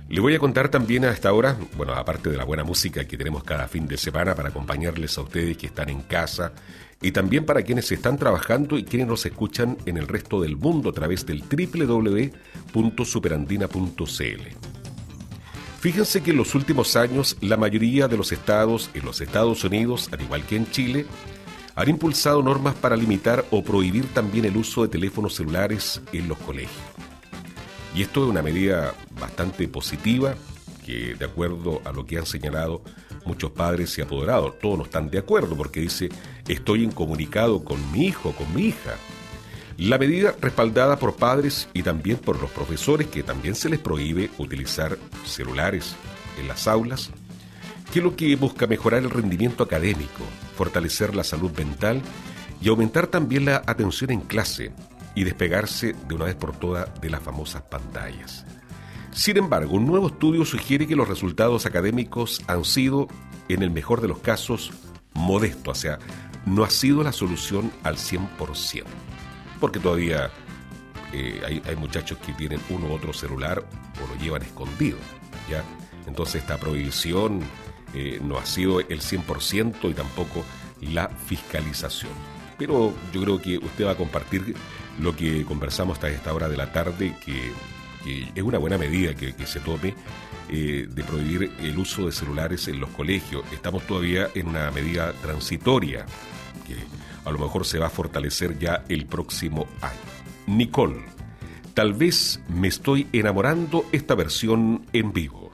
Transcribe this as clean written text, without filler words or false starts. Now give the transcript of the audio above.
Le voy a contar también a esta hora, bueno, aparte de la buena música que tenemos cada fin de semana para acompañarles a ustedes que están en casa y también para quienes están trabajando y quienes nos escuchan en el resto del mundo a través del www.superandina.cl. Fíjense que en los últimos años la mayoría de los estados en los Estados Unidos, al igual que en Chile, han impulsado normas para limitar o prohibir también el uso de teléfonos celulares en los colegios. Y esto es una medida bastante positiva que, de acuerdo a lo que han señalado muchos padres y apoderados, todos no están de acuerdo porque dice, estoy incomunicado con mi hijo, con mi hija. La medida respaldada por padres y también por los profesores, que también se les prohíbe utilizar celulares en las aulas, que es lo que busca mejorar el rendimiento académico, fortalecer la salud mental y aumentar también la atención en clase, y despegarse de una vez por todas de las famosas pantallas. Sin embargo, un nuevo estudio sugiere que los resultados académicos han sido, en el mejor de los casos, modestos, o sea, no ha sido la solución al 100%, porque todavía hay muchachos que tienen uno u otro celular o lo llevan escondido, ¿ya? Entonces esta prohibición no ha sido el 100% y tampoco la fiscalización. Pero yo creo que usted va a compartir lo que conversamos hasta esta hora de la tarde, que es una buena medida que se tome de prohibir el uso de celulares en los colegios. Estamos todavía en una medida transitoria que a lo mejor se va a fortalecer ya el próximo año. Nicole, tal vez me estoy enamorando, esta versión en vivo.